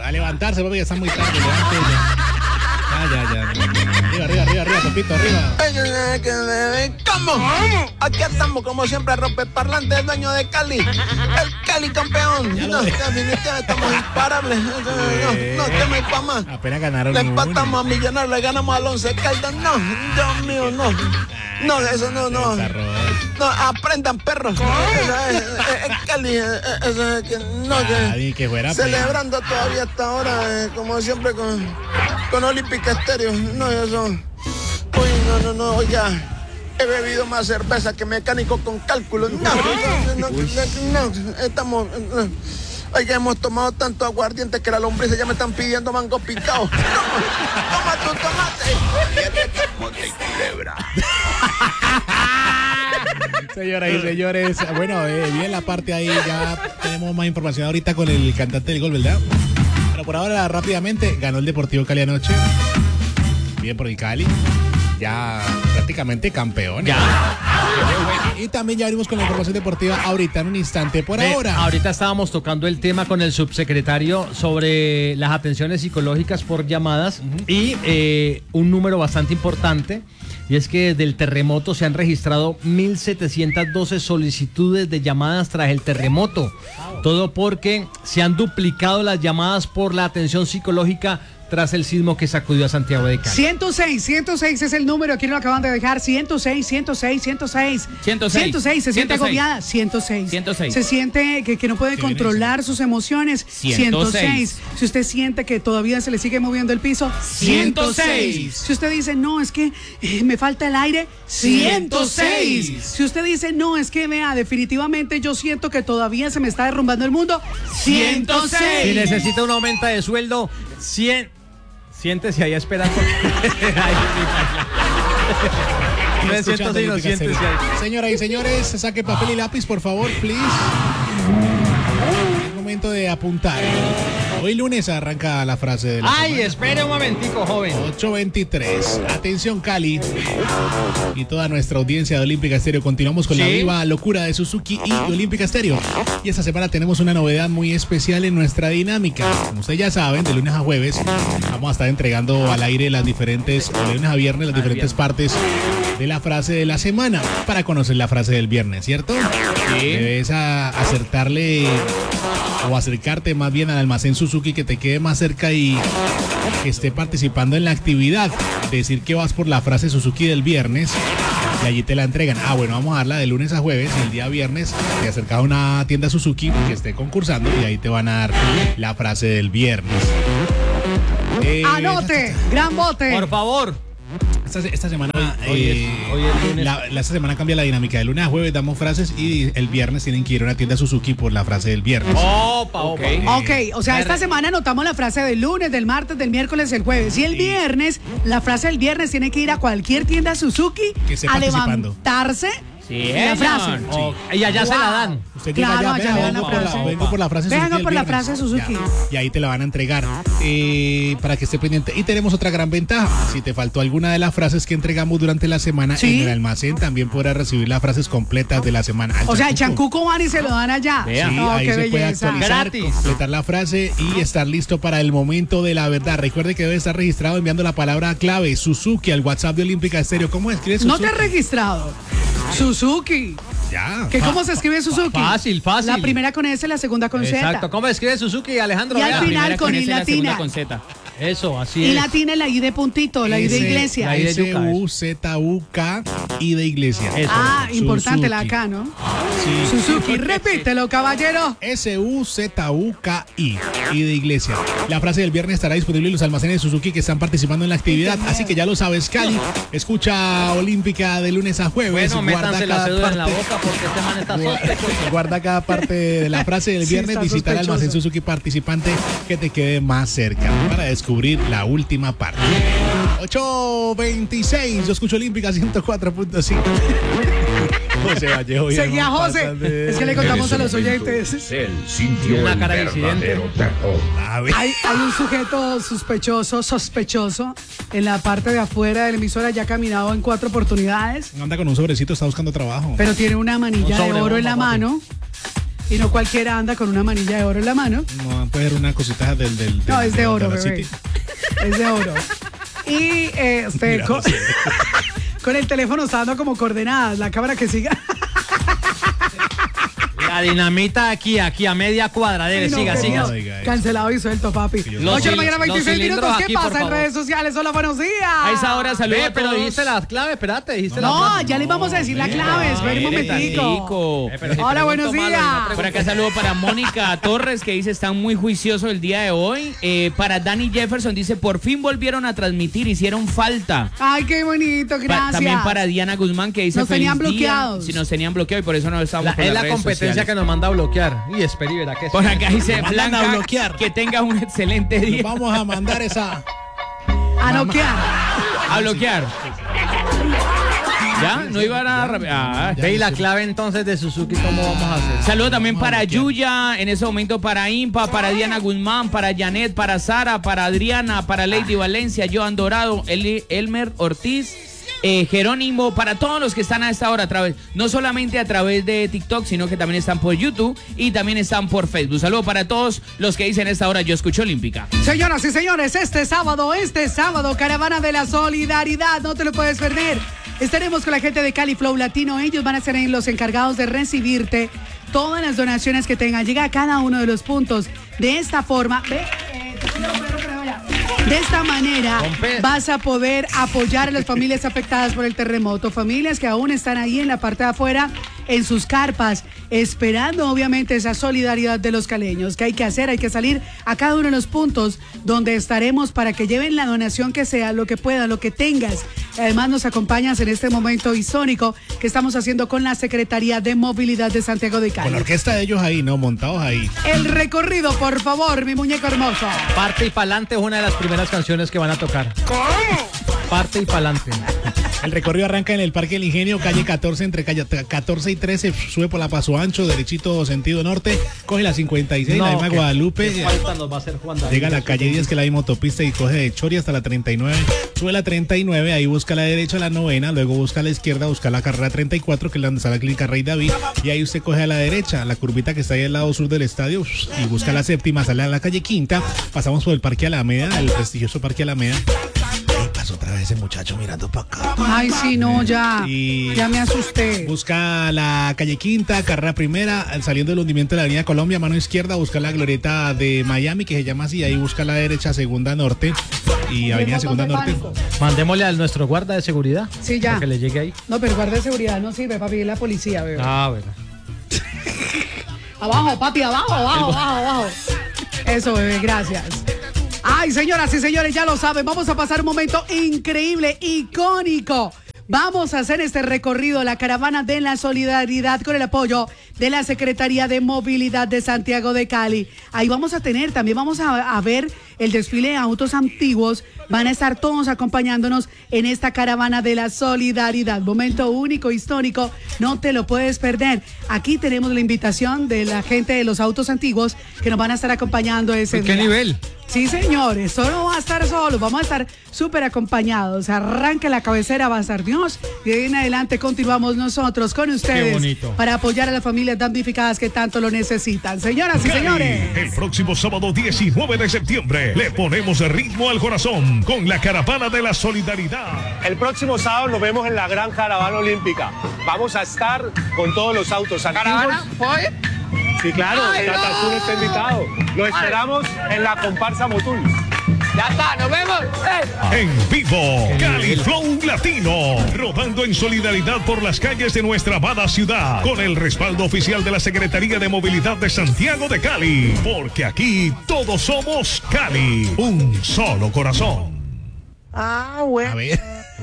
A levantarse, papi, que está muy tarde. Ya. Arriba, Pepito, arriba. ¿Cómo? Aquí estamos, como siempre, rompeparlante, el dueño de Cali. El Cali campeón. No, definitivamente estamos imparables. No tenemos para más. Apenas ganaron. Le empatamos a Millonarios, le ganamos al 11 Caldas. No, Dios mío, no. No, eso no. No, aprendan, perros. Cali, que fuera celebrando todavía hasta ahora, como siempre, con Olímpica Estéreo. No, eso. Uy, no, ya. He bebido más cerveza que mecánico con cálculos. No, estamos. Oye, hemos tomado tanto aguardiente que las lombrices ya me están pidiendo mango picado. Toma tu tomate. Señoras y señores, bueno, bien la parte ahí, ya tenemos más información ahorita con el cantante del gol, ¿verdad? Pero por ahora, rápidamente, ganó el Deportivo Cali anoche. Bien por el Cali. Ya prácticamente campeón. Ya. Y también ya venimos con la información deportiva ahorita en un instante. Por ahora. Ahorita estábamos tocando el tema con el subsecretario sobre las atenciones psicológicas por llamadas y un número bastante importante. Y es que desde el terremoto se han registrado 1.712 solicitudes de llamadas tras el terremoto. Todo porque se han duplicado las llamadas por la atención psicológica tras el sismo que sacudió a Santiago de Cali. 106 es el número, aquí lo acaban de dejar. 106. Se siente agobiada. 106. Se siente que no puede controlar sus emociones. 106. Si usted siente que todavía se le sigue moviendo el piso. 106. Si usted dice, no, es que me falta el aire. 106. Si usted dice, no, es que vea, definitivamente yo siento que todavía se me está derrumbando el mundo. 106. Si necesita un aumento de sueldo, 100. Siéntese ahí a esperar. Señoras y señores, saque papel y lápiz, por favor, please. Es momento de apuntar. Hoy lunes arranca la frase de la semana. Espere un momentico, joven. 8:23. Atención, Cali. Y toda nuestra audiencia de Olímpica Estéreo. Continuamos con la viva locura de Suzuki y de Olímpica Estéreo. Y esta semana tenemos una novedad muy especial en nuestra dinámica. Como ustedes ya saben, de lunes a jueves vamos a estar entregando al aire las diferentes, de lunes a viernes, las diferentes partes de la frase de la semana para conocer la frase del viernes, ¿cierto? Sí. Debes acertarle o acercarte más bien al almacén Suzuki que te quede más cerca y que esté participando en la actividad. Decir que vas por la frase Suzuki del viernes y allí te la entregan. Bueno, vamos a darla de lunes a jueves y el día viernes te acercas a una tienda Suzuki que esté concursando y ahí te van a dar la frase del viernes. Anote, gran bote. Por favor. Esta semana hoy es lunes. Esta semana cambia la dinámica. De lunes a jueves damos frases y el viernes tienen que ir a una tienda Suzuki por la frase del viernes. Ok, o sea, esta semana anotamos la frase del lunes, del martes, del miércoles, del jueves. Y el viernes, la frase del viernes tiene que ir a cualquier tienda Suzuki a levantarse. Sí, la frase. Y allá se la dan. Usted llega vengo por la frase Suzuki. Venga por la frase Suzuki. Y ahí te la van a entregar para que esté pendiente. Y tenemos otra gran ventaja. Si te faltó alguna de las frases que entregamos durante la semana en el almacén, también podrás recibir las frases completas de la semana. O sea, el chancuco van y se lo dan allá. Sí, ahí se puede actualizar, gratis, completar la frase y estar listo para el momento de la verdad. Recuerde que debe estar registrado enviando la palabra clave Suzuki al WhatsApp de Olímpica Estéreo. ¿Cómo escribes Suzuki? No te has registrado. Suzuki. Ya. ¿Cómo se escribe Suzuki? Fácil. La primera con S, la segunda con Z. Exacto. ¿Cómo escribe Suzuki, Alejandro? Y al final con I latina. Con Z. Eso, así es. Y la tiene la I de puntito, la I de iglesia. La I de S-U-Z-U-K, I de iglesia. Eso. Importante la K, ¿no? Sí. Suzuki, repítelo, caballero. S-U-Z-U-K-I, I de iglesia. La frase del viernes estará disponible en los almacenes de Suzuki que están participando en la actividad. Así que ya lo sabes, Cali. Escucha Olímpica de lunes a jueves. Bueno, métanse la cédula en la boca porque este man está sospechoso. Guarda cada parte de la frase del viernes. Visita el almacén Suzuki participante que te quede más cerca para descubrir la última parte. 8:26. Yo escucho Olímpica 104.5. José Vallejo. Seguía José. Es que le contamos a los oyentes. Él sintió una cara de verdadero terror. Hay un sujeto sospechoso en la parte de afuera de la emisora. Ya ha caminado en 4 oportunidades. Anda con un sobrecito, está buscando trabajo. Pero tiene una manilla de oro en la mano. Y no cualquiera anda con una manilla de oro en la mano. No, puede ser una cosita del no, es de oro, bebé. City. Es de oro. Y con el teléfono está dando como coordenadas, la cámara que siga. La dinamita aquí a media cuadra, debe, siga. Cancelado y suelto, papi. 8 de la mañana, 26 minutos. ¿Qué pasa en redes sociales? Hola, buenos días. A esa hora saludos. Pero dijiste la clave, espérate, dijiste la clave. No, ya les vamos a decir la clave, espera un momentico. Hola, buenos días. Por acá saludo para Mónica Torres, que dice, están muy juiciosos el día de hoy. Para Danny Jefferson, dice, por fin volvieron a transmitir, hicieron falta. Ay, qué bonito, gracias. También para Diana Guzmán, que dice, nos tenían bloqueados. Sí, nos tenían bloqueado y por eso no estábamos con es las la redes competencia sociales. Que nos manda a bloquear. Y esperi, verá que por acá dice Blanca, Blanca, bloquear. que tengas un excelente día. Nos vamos a mandar esa... A noquear. A bloquear. ¿Ya? No iban a... Ve y la clave entonces de Suzuki, ¿cómo vamos a hacer? Saludos también para Yuya, en ese momento para Impa, para Diana Guzmán, para Janet, para Sara, para Adriana, para Lady Valencia, Joan Dorado, Elmer Ortiz, Jerónimo, para todos los que están a esta hora a través, no solamente a través de TikTok, sino que también están por YouTube y también están por Facebook. Saludos para todos los que dicen a esta hora, yo escucho Olímpica. Señoras y señores, este sábado, Caravana de la Solidaridad, no te lo puedes perder. Estaremos con la gente de Cali Flow Latino. Ellos van a ser los encargados de recibirte todas las donaciones que tengan. Llega a cada uno de los puntos. De esta forma, de esta manera vas a poder apoyar a las familias afectadas por el terremoto. Familias que aún están ahí en la parte de afuera, en sus carpas, esperando obviamente esa solidaridad de los caleños. ¿Qué hay que hacer? Hay que salir a cada uno de los puntos donde estaremos para que lleven la donación que sea, lo que puedan, lo que tengas. Además nos acompañas en este momento histórico que estamos haciendo con la Secretaría de Movilidad de Santiago de Cali. Con la orquesta de ellos ahí, ¿no? Montados ahí. El recorrido, por favor, mi muñeco hermoso. Parte y pa'lante es una de las primeras canciones que van a tocar. ¿Cómo? Parte y pa'lante. El recorrido arranca en el Parque del Ingenio, calle 14, entre calle 14 y 13, sube por la Paso Ancho, derechito sentido norte, coge la 56, la misma Guadalupe, Nos va a hacer Juan David, llega a la calle 10, que es la misma autopista, y coge de Chori hasta la 39, sube la 39, ahí busca a la derecha la novena, luego busca a la izquierda, busca la carrera 34, que es donde está la clínica Rey David, y ahí usted coge a la derecha, la curvita que está ahí al lado sur del estadio, y busca la séptima, sale a la calle Quinta, pasamos por el Parque Alameda, el prestigioso Parque Alameda. Pasó otra vez ese muchacho mirando para acá. Ay, sí, no, ya. Y ya me asusté. Busca la calle Quinta, carrera primera, saliendo del hundimiento de la avenida Colombia, mano izquierda, busca la glorieta de Miami, que se llama así, ahí busca la derecha, segunda norte y avenida segunda norte. Mandémosle a nuestro guarda de seguridad. Sí, ya. Para que le llegue ahí. No, pero guarda de seguridad no sirve, papi, es la policía, bebé. Ah, bueno. Abajo, papi, abajo. Eso, bebé, gracias. Ay, señoras y señores, ya lo saben, vamos a pasar un momento increíble, icónico. Vamos a hacer este recorrido, la Caravana de la Solidaridad, con el apoyo de la Secretaría de Movilidad de Santiago de Cali. Ahí vamos a tener, también vamos a ver el desfile de autos antiguos. Van a estar todos acompañándonos en esta Caravana de la Solidaridad. Momento único, histórico, no te lo puedes perder. Aquí tenemos la invitación de la gente de los autos antiguos que nos van a estar acompañando ese día. ¿Qué nivel? Sí, señores, solo va a estar solo, vamos a estar súper acompañados. Arranca la cabecera, va a estar Dios, y de ahí en adelante continuamos nosotros con ustedes para apoyar a las familias damnificadas que tanto lo necesitan. Señoras y señores. El próximo sábado 19 de septiembre le ponemos ritmo al corazón con la Caravana de la Solidaridad. El próximo sábado nos vemos en la gran Caravana Olímpica. Vamos a estar con todos los autos antiguos. ¿Caravana? ¿Hoy? Sí, claro, Ay, Tata no. Azul está invitado. Lo esperamos en la comparsa Motul. Ya está, nos vemos. En vivo, Cali Flow Latino, rodando en solidaridad por las calles de nuestra amada ciudad, con el respaldo oficial de la Secretaría de Movilidad de Santiago de Cali, porque aquí todos somos Cali, un solo corazón. Ah, bueno. A ver.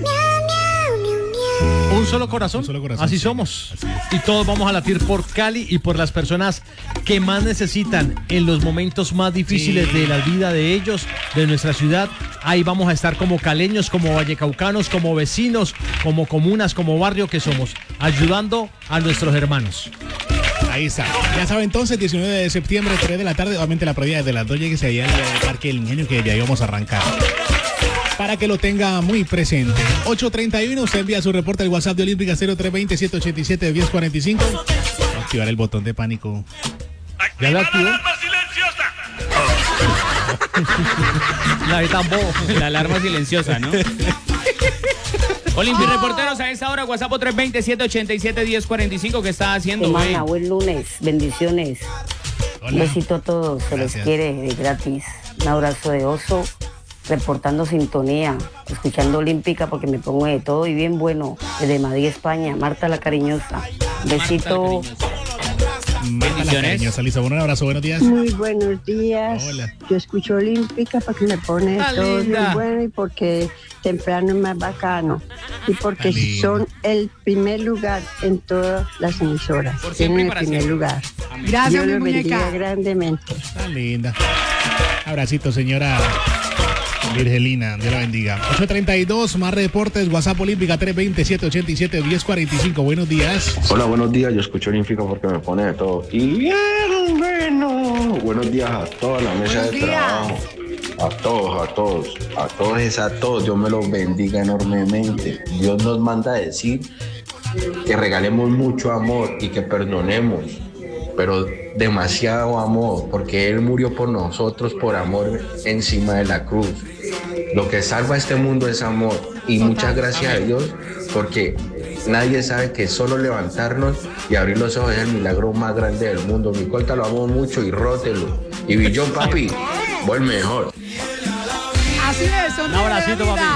Un solo corazón. Un solo corazón, Así sí. somos. Así es. Y todos vamos a latir por Cali y por las personas que más necesitan en los momentos más difíciles Sí. de la vida de ellos, de nuestra ciudad. Ahí vamos a estar como caleños, como vallecaucanos, como vecinos, como comunas, como barrio que somos, ayudando a nuestros hermanos. Ahí está. Ya saben, entonces, 19 de septiembre, 3 de la tarde, obviamente la previa desde las 2 llegues allá al Parque del Ingenio, que ya íbamos a arrancar. Para que lo tenga muy presente. 8:31, usted envía su reporte al WhatsApp de Olímpica 0320-787-1045. Activar el botón de pánico. ¿Ya lo activó? La alarma silenciosa, ¿no? Olimpi, reporteros a esta hora, WhatsApp 320-787-1045, ¿qué está haciendo? Semana, buen lunes, bendiciones. Hola. Un besito a todos, se les Gracias. quiere de gratis. Un abrazo de oso, reportando sintonía, escuchando Olímpica porque me pongo de todo y bien bueno. Desde Madrid, España, Marta la cariñosa. Besito. Bendiciones. Lisabón, un abrazo, buenos días. Muy buenos días. Hola. Yo escucho Olímpica porque me pone todo linda. bien bueno y porque temprano es más bacano. Y porque Linda. son el primer lugar en todas las emisoras. Por siempre y Tienen el para primer siempre. lugar. Gracias, Dios mi los bendiga muñeca. grandemente. Está linda. Abracito, señora Virgelina. Dios la bendiga. 8:32, más reportes. WhatsApp Olímpica 320-787-1045. Buenos días. Hola, buenos días. Yo escucho Olímpica porque me pone de todo. Y bien, bueno. Buenos días a toda la mesa Buenos de días. trabajo. A todos. Dios me los bendiga enormemente. Dios nos manda a decir que regalemos mucho amor y que perdonemos, pero demasiado amor, porque Él murió por nosotros por amor encima de la cruz. Lo que salva a este mundo es amor. Y muchas gracias a Dios, porque nadie sabe que solo levantarnos y abrir los ojos es el milagro más grande del mundo. Mi corta lo amo mucho y rótelo. Y Billón, papi, buen mejor. Así es, sonríe Un abracito, de vida. papi.